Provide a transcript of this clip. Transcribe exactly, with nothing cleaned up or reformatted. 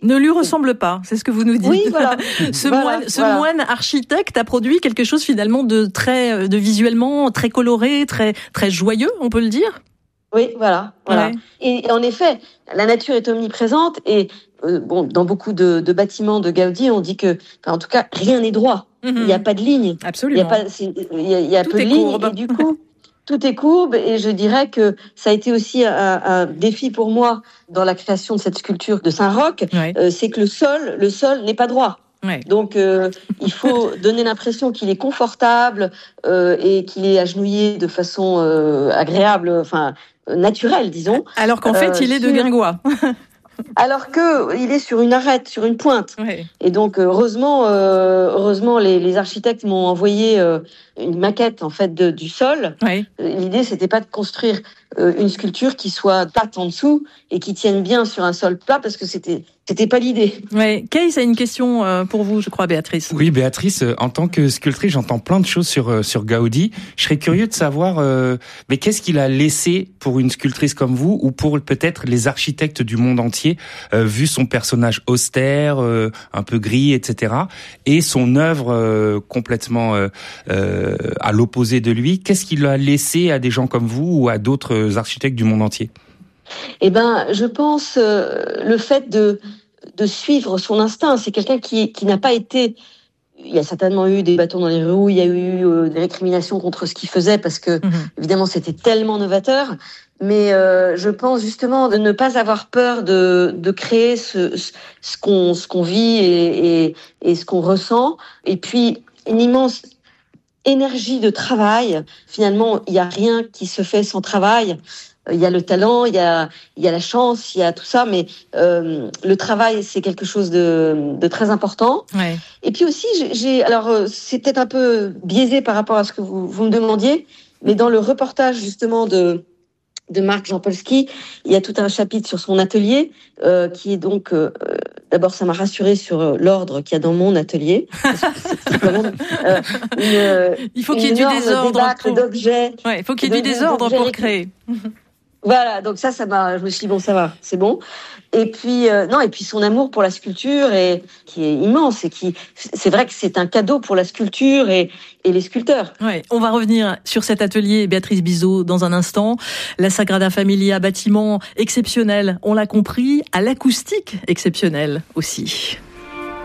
Ne lui ressemble pas, c'est ce que vous nous dites. Oui, voilà. ce voilà, moine, ce voilà. moine architecte a produit quelque chose finalement de très, de visuellement très coloré, très, très joyeux, on peut le dire. Oui, voilà, voilà. Ouais. Et, et en effet, la nature est omniprésente et euh, bon, dans beaucoup de, de bâtiments de Gaudi, on dit que, enfin, en tout cas, rien n'est droit. Il Mm-hmm. n'y a pas de ligne. Absolument. Il y a pas, c'est, il y a, il y a Tout peu de est lignes courbe. et du coup, tout est courbe. Et je dirais que ça a été aussi un, un défi pour moi dans la création de cette sculpture de Saint-Roch. Ouais. Euh, c'est que le sol, le sol n'est pas droit. Ouais. Donc, euh, il faut donner l'impression qu'il est confortable euh, et qu'il est agenouillé de façon euh, agréable, enfin naturelle, disons. Alors qu'en fait, Euh, il est de sur... guingois. Alors que il est sur une arête, sur une pointe. Ouais. Et donc heureusement, euh, heureusement les, les architectes m'ont envoyé euh, une maquette en fait de, du sol. Ouais. L'idée c'était pas de construire euh, une sculpture qui soit plate en dessous et qui tienne bien sur un sol plat parce que c'était c'était pas l'idée. Ouais. Kees a une question euh, pour vous, je crois, Béatrice. Oui, Béatrice, en tant que sculptrice, j'entends plein de choses sur sur Gaudi. Je serais curieux de savoir, euh, mais qu'est-ce qu'il a laissé pour une sculptrice comme vous ou pour peut-être les architectes du monde entier, euh, vu son personnage austère, euh, un peu gris, et cetera, et son œuvre euh, complètement euh, euh, à l'opposé de lui. Qu'est-ce qu'il a laissé à des gens comme vous ou à d'autres architectes du monde entier? Eh ben, je pense euh, le fait de de suivre son instinct. C'est quelqu'un qui qui n'a pas été. Il y a certainement eu des bâtons dans les roues, il y a eu euh, des récriminations contre ce qu'il faisait parce que mmh. évidemment c'était tellement novateur. Mais euh, je pense justement de ne pas avoir peur de de créer ce ce qu'on ce qu'on vit et et, et ce qu'on ressent. Et puis une immense énergie de travail. Finalement, il y a rien qui se fait sans travail. Il y a le talent, il y a, il y a la chance, il y a tout ça, mais euh, le travail, c'est quelque chose de, de très important. Ouais. Et puis aussi, j'ai, j'ai alors c'est peut-être un peu biaisé par rapport à ce que vous, vous me demandiez, mais dans le reportage justement de de Marc Jampolsky, il y a tout un chapitre sur son atelier euh, qui est donc euh, d'abord ça m'a rassuré sur l'ordre qu'il y a dans mon atelier. C'est quand même euh, une, il faut qu'il y ait du désordre pour... d'objets. Ouais, il faut qu'il y ait du désordre pour créer. Voilà, donc ça, ça m'a. Je me suis dit bon, ça va, c'est bon. Et puis euh, non, et puis son amour pour la sculpture est qui est immense et qui, c'est vrai que c'est un cadeau pour la sculpture et et les sculpteurs. Ouais, on va revenir sur cet atelier, Béatrice Bizot, dans un instant. La Sagrada Familia, bâtiment exceptionnel, on l'a compris, à l'acoustique exceptionnelle aussi.